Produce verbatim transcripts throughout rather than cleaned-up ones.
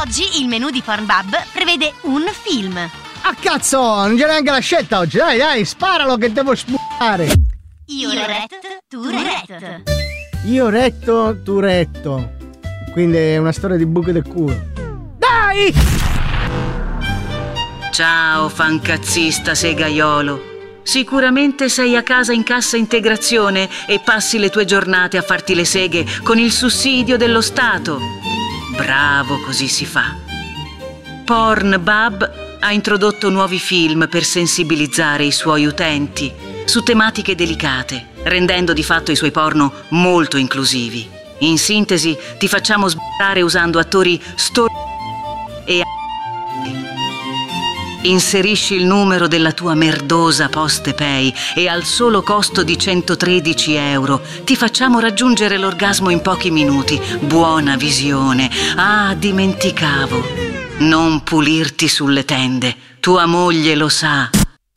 Oggi il menù di Pornbub prevede un film. Ah cazzo, non c'è neanche la scelta oggi. Dai, dai, sparalo che devo sputtare. Io retto, tu retto. Io retto, tu retto. Quindi è una storia di buche del culo. Dai! Ciao fancazzista segaiolo. Sicuramente sei a casa in cassa integrazione e passi le tue giornate a farti le seghe con il sussidio dello Stato. Bravo, così si fa. Pornbub ha introdotto nuovi film per sensibilizzare i suoi utenti su tematiche delicate, rendendo di fatto i suoi porno molto inclusivi. In sintesi, ti facciamo sbarrare usando attori sto e inserisci il numero della tua merdosa Postepay e al solo costo di centotredici euro ti facciamo raggiungere l'orgasmo in pochi minuti. Buona visione. Ah, dimenticavo. Non pulirti sulle tende. Tua moglie lo sa.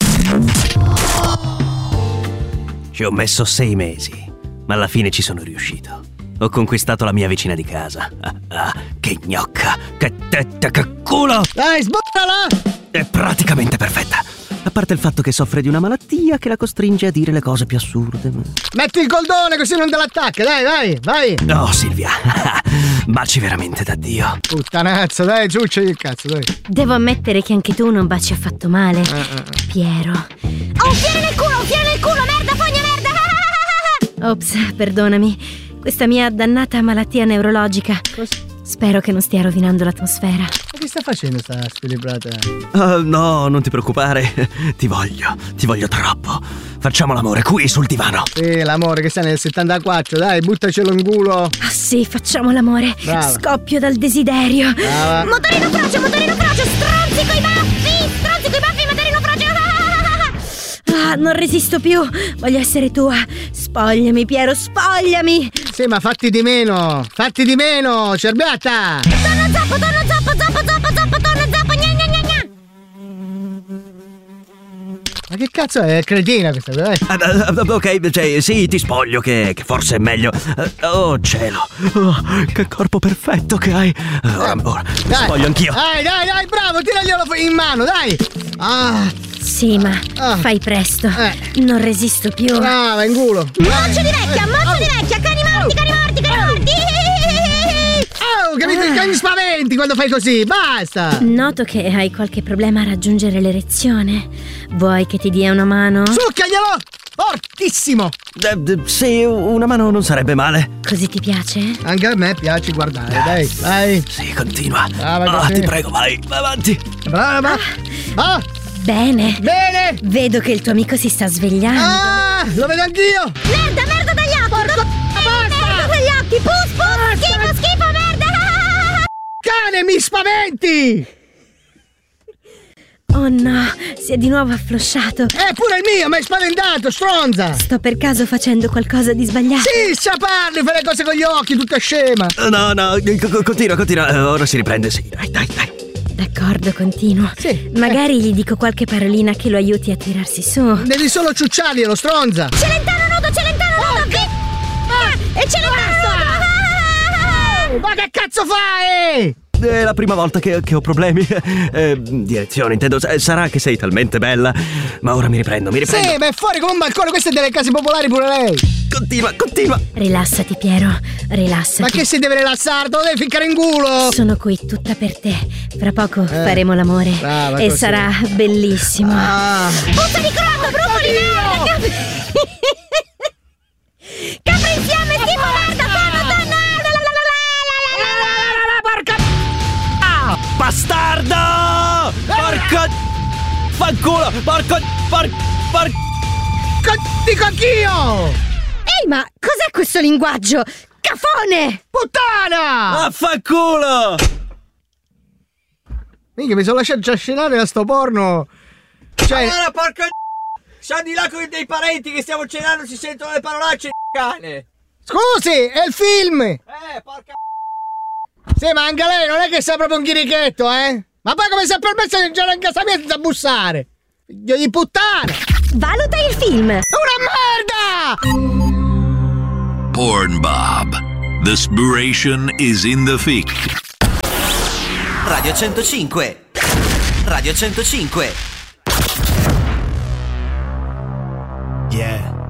Ci ho messo sei mesi, ma alla fine ci sono riuscito. Ho conquistato la mia vicina di casa. Ah, ah, che gnocca, che tetta, che culo! Dai, sbottala! È praticamente perfetta. A parte il fatto che soffre di una malattia che la costringe a dire le cose più assurde. Metti il coldone così non te l'attacca, dai, vai, vai! No, Silvia, baci veramente da Dio. Puttanazza, dai, ciuccia il cazzo, dai. Devo ammettere che anche tu non baci affatto male, uh, uh. Piero. Oh, fieno nel culo, fieno nel culo, merda, fogna, merda! Ops, perdonami. Questa mia dannata malattia neurologica. Cosa? Spero che non stia rovinando l'atmosfera. Ma che sta facendo sta squilibrata? Uh, no, non ti preoccupare. Ti voglio, ti voglio troppo. Facciamo l'amore qui sul divano. Sì, l'amore che sta nel settantaquattro, dai, buttacelo in culo. Ah sì, facciamo l'amore. Brava. Scoppio dal desiderio. Brava. Motorino frocio, motorino frocio, stronzi coi baffi, stronzi coi baffi, motorino frocio. Ah, non resisto più. Voglio essere tua. Spogliami, Piero, spogliami. Sì, ma fatti di meno, fatti di meno, cerbiata. Tonno zappo, tonno zappo, zappo, zappo, zappo, tonno zappo, gna gna gna gna. Ma che cazzo è? È cretina questa, dai. Uh, uh, ok, cioè, sì, ti spoglio, che, che forse è meglio. Uh, oh, cielo. Oh, che corpo perfetto che hai. Uh, ora, ora, Dai. spoglio anch'io. Dai, dai, dai, bravo, tiraglielo in mano, dai. Ah, Sì, ma Ah. fai presto. Eh. Non resisto più. brava, in culo. Moccio di vecchia, moccio di vecchia, cani morti, cani morti, cani morti. Oh, che mi, che mi spaventi quando fai così, basta. Noto che hai qualche problema a raggiungere l'erezione. Vuoi che ti dia una mano? Succhiaglielo, fortissimo. Uh, uh, sì, una mano non sarebbe male. Così ti piace? Anche a me piace guardare, dai, vai. Sì, continua. Brava, Ah, così. ti prego, vai, vai avanti. Brava. Ah, Bene. bene. Vedo che il tuo amico si sta svegliando. Ah, lo vedo anch'io. Merda, merda dagli occhi! Porco, basta. Merda dagli occhi! Pus, pus! Schifo, schifo, merda! Cane, mi spaventi. Oh no, si è di nuovo afflosciato. Eh, pure il mio, mi hai spaventato, stronza. Sto per caso facendo qualcosa di sbagliato? Sì, sa parli, fai le cose con gli occhi, tutta scema. Uh, no, no, co- continua, continua. Uh, ora si riprende, sì. Dai, dai, dai. D'accordo, continuo. Sì. Magari gli dico qualche parolina che lo aiuti a tirarsi su. Devi solo ciucciarglielo, stronza. Celentano nudo, Celentano nudo! Che... Ah, e Celentano nudo! Ma che cazzo fai? È la prima volta che, che ho problemi. Eh, direzione, intendo. S- Sarà che sei talmente bella. Ma ora mi riprendo, mi riprendo. Sì, ma è fuori come un balcone, queste delle case popolari pure lei. Continua, continua. Rilassati, Piero, rilassati. Ma che si deve rilassare? Te lo devi ficcare in culo. Sono qui tutta per te. Fra poco faremo l'amore. brava, e così. sarà bellissimo. Ah. Puzza di croto, bruco di merda! Capri... Capri insieme, schifo, merda, tonno, tonno! Porca. Bastardo! Porco. Fanculo! Porco. Por. Por. Dico anch'io. Ehi, ma cos'è questo linguaggio? Cafone! Puttana. Affanculo! Minchia, mi sono lasciato trascinare da sto porno. Cioè, Allora, porca siamo di là con dei parenti che stiamo cenando, si sentono le parolacce, cane. scusi, è il film. Eh, porca. Sì, ma anche lei non è che sei proprio un chirichetto, eh? Ma poi come si è permesso di entrare in casa mia senza bussare? Figlio di puttana! Valuta il film! Una merda! Pornbub. The inspiration is in the fic. Radio centocinque. Radio centocinque. Yeah.